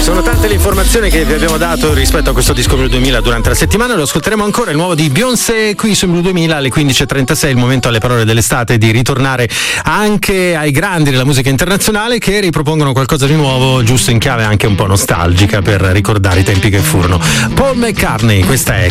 Sono tante le informazioni che vi abbiamo dato rispetto a questo disco Blue 2000 durante la settimana. Lo ascolteremo ancora, il nuovo di Beyoncé qui su Blue 2000 alle 15.36, il momento alle parole dell'estate di ritornare anche ai grandi della musica internazionale che ripropongono qualcosa di nuovo, giusto in chiave anche un po' nostalgica per ricordare i tempi che furono. Paul McCartney, questa è